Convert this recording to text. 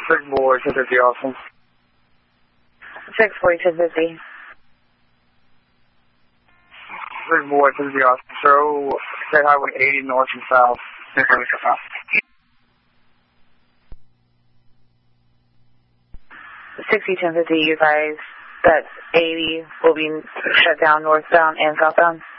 6-4, 1050 Austin. 6-4, 1050. 6-4, 1050 Austin. Show State Highway 80 north and south. 60-1050, you guys, that's 80 will be shut down northbound and southbound.